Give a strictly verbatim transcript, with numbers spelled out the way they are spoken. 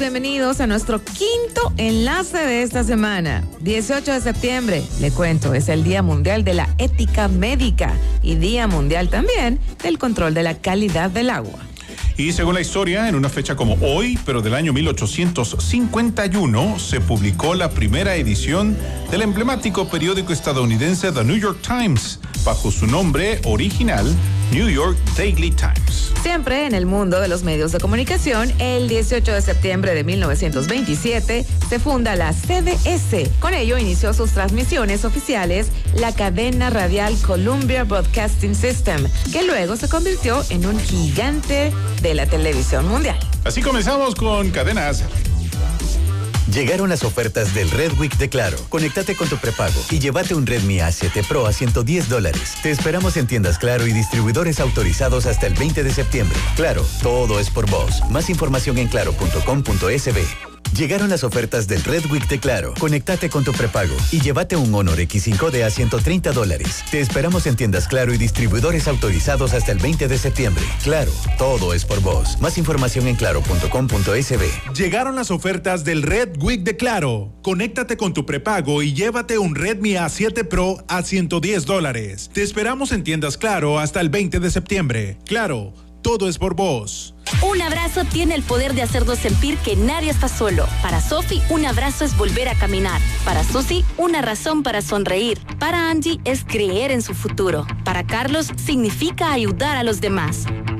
Bienvenidos a nuestro quinto enlace de esta semana. dieciocho de septiembre, le cuento, es el Día Mundial de la Ética Médica y Día Mundial también del control de la calidad del agua. Y según la historia, en una fecha como hoy, pero del año mil ochocientos cincuenta y uno, se publicó la primera edición del emblemático periódico estadounidense The New York Times, bajo su nombre original, New York Daily Times. Siempre en el mundo de los medios de comunicación, el dieciocho de septiembre de mil novecientos veintisiete se funda la C B S. Con ello inició sus transmisiones oficiales la cadena radial Columbia Broadcasting System, que luego se convirtió en un gigante de la televisión mundial. Así comenzamos con Cadena Acer. Llegaron las ofertas del Red Week de Claro. Conéctate con tu prepago y llévate un Redmi A siete Pro a ciento diez dólares. Te esperamos en tiendas Claro y distribuidores autorizados hasta el veinte de septiembre. Claro, todo es por vos. Más información en claro punto com punto es be. Llegaron las ofertas del Red Week de Claro. Conéctate con tu prepago y llévate un Honor equis cinco de a ciento treinta dólares. Te esperamos en tiendas Claro y distribuidores autorizados hasta el veinte de septiembre. Claro, todo es por vos. Más información en claro punto com punto es be. Llegaron las ofertas del Red Week de Claro. Conéctate con tu prepago y llévate un Redmi A siete Pro a ciento diez dólares. Te esperamos en tiendas Claro hasta el veinte de septiembre. Claro, todo es por vos. Un abrazo tiene el poder de hacernos sentir que nadie está solo. Para Sofi, un abrazo es volver a caminar. Para Susi, una razón para sonreír. Para Angie, es creer en su futuro. Para Carlos, significa ayudar a los demás.